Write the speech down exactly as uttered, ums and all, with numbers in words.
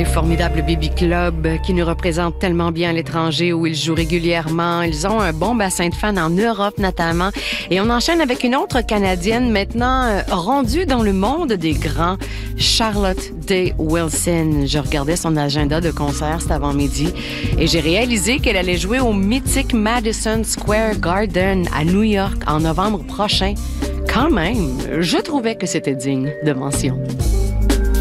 les formidables Baby Club qui nous représentent tellement bien à l'étranger où ils jouent régulièrement. Ils ont un bon bassin de fans en Europe notamment. Et on enchaîne avec une autre Canadienne maintenant euh, rendue dans le monde des grands, Charlotte Day Wilson. Je regardais son agenda de concert cet avant-midi et j'ai réalisé qu'elle allait jouer au mythique Madison Square Garden à New York en novembre prochain. Quand même, je trouvais que c'était digne de mention.